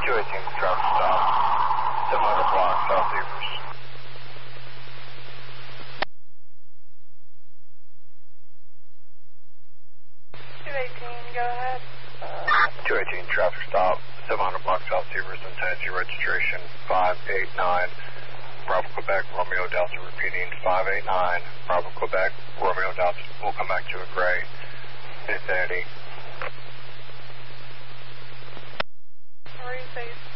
218 traffic stop, 700 block, South Evers. 218, go ahead. 218 traffic stop, 700 block South Evers, in Tennessee registration 589, Bravo Quebec, Romeo Delta, repeating 589, Bravo Quebec, Romeo Delta. We'll come back to a gray Infinity. Where are you safe?